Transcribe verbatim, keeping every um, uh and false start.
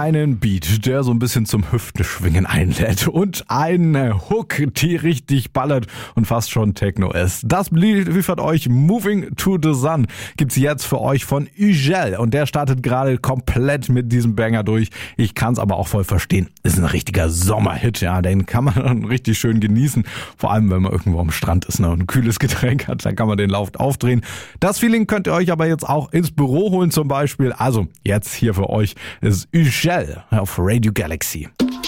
einen Beat, der so ein bisschen zum Hüftenschwingen einlädt und eine Hook, die richtig ballert und fast schon Techno ist. Das liefert euch Moving to the Sun. Gibt's jetzt für euch von Ugel und der startet gerade komplett mit diesem Banger durch. Ich kann's aber auch voll verstehen. Ist ein richtiger Sommerhit, ja, den kann man dann richtig schön genießen. Vor allem, wenn man irgendwo am Strand ist, ne, und ein kühles Getränk hat, dann kann man den laut aufdrehen. Das Feeling könnt ihr euch aber jetzt auch ins Büro holen zum Beispiel. Also jetzt hier für euch ist Ugel auf Radio Galaxy.